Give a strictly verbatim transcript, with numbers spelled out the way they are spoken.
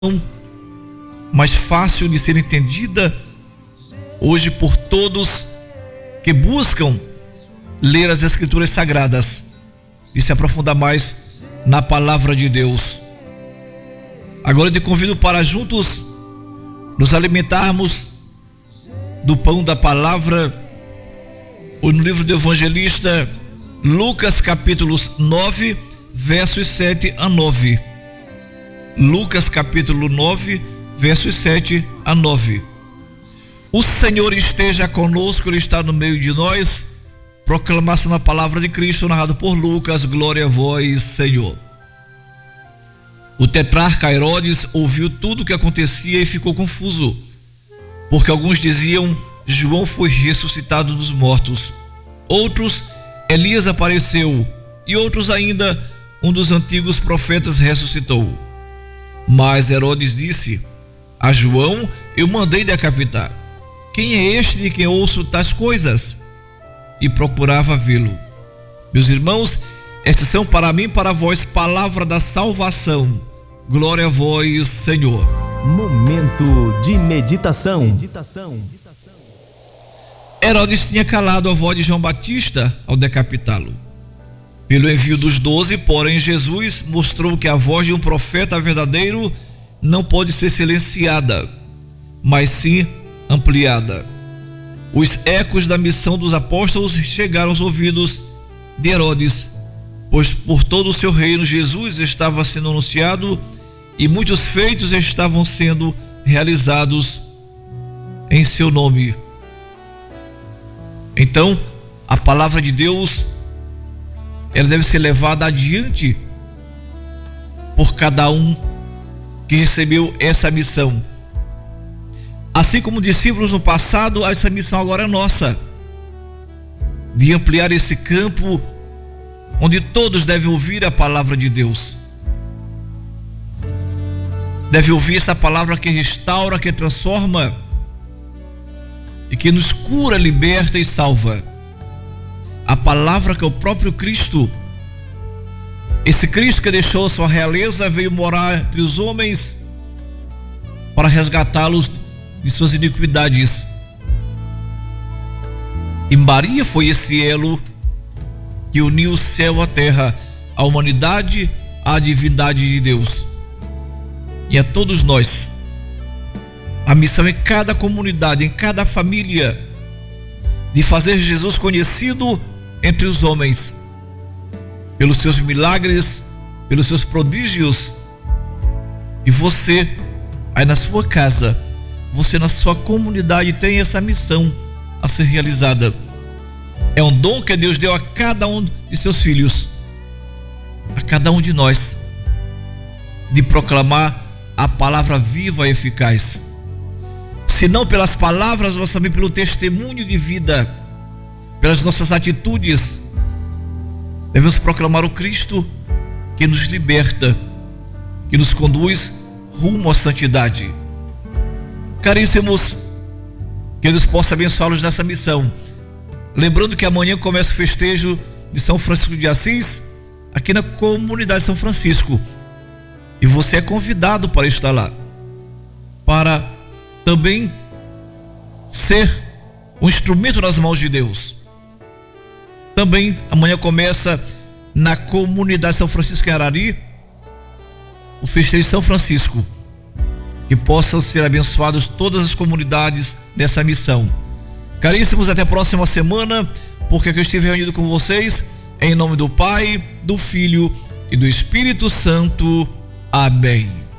mais fácil de ser entendida hoje por todos que buscam ler as Escrituras Sagradas e se aprofundar mais na palavra de Deus. Agora eu te convido para juntos nos alimentarmos do pão da palavra, no livro do evangelista Lucas, capítulo nove, versos sete a nove. Lucas, capítulo nove, versos sete a nove. O Senhor esteja conosco, Ele está no meio de nós. Proclamação da palavra de Cristo, narrado por Lucas. Glória a vós, Senhor. O tetrarca Herodes ouviu tudo o que acontecia e ficou confuso, porque alguns diziam: João foi ressuscitado dos mortos, outros, Elias apareceu, e outros ainda, um dos antigos profetas ressuscitou. Mas Herodes disse: a João eu mandei decapitar. Quem é este de quem ouço tais coisas? E procurava vê-lo. Meus irmãos, estas são para mim e para vós palavra da salvação. Glória a vós, Senhor. Momento de meditação. meditação. Herodes tinha calado a voz de João Batista ao decapitá-lo. Pelo envio dos doze, porém, Jesus mostrou que a voz de um profeta verdadeiro não pode ser silenciada, mas sim ampliada. Os ecos da missão dos apóstolos chegaram aos ouvidos de Herodes, pois por todo o seu reino Jesus estava sendo anunciado e muitos feitos estavam sendo realizados em seu nome. Então, a palavra de Deus, ela deve ser levada adiante por cada um que recebeu essa missão. Assim como discípulos no passado, essa missão agora é nossa, de ampliar esse campo onde todos devem ouvir a palavra de Deus. Deve ouvir essa palavra que restaura, que transforma e que nos cura, liberta e salva. A palavra que é o próprio Cristo, esse Cristo que deixou a sua realeza, veio morar entre os homens para resgatá-los de suas iniquidades. E Maria foi esse elo que uniu o céu à terra, a humanidade à divindade de Deus. E a todos nós, a missão em cada comunidade, em cada família, de fazer Jesus conhecido entre os homens, pelos seus milagres, pelos seus prodígios. E você, aí na sua casa, você na sua comunidade tem essa missão a ser realizada. É um dom que Deus deu a cada um de seus filhos, a cada um de nós, de proclamar a palavra viva e eficaz. Se não pelas palavras, mas também pelo testemunho de vida, pelas nossas atitudes, devemos proclamar o Cristo que nos liberta, que nos conduz rumo à santidade. Caríssimos, que Deus possa abençoá-los nessa missão. Lembrando que amanhã começa o festejo de São Francisco de Assis, aqui na comunidade São Francisco. E você é convidado para estar lá, para também ser um instrumento nas mãos de Deus. Também amanhã começa na comunidade São Francisco em Arari o festejo de São Francisco. Que possam ser abençoados todas as comunidades dessa missão. Caríssimos, até a próxima semana, porque eu estive reunido com vocês em nome do Pai, do Filho e do Espírito Santo. Amém.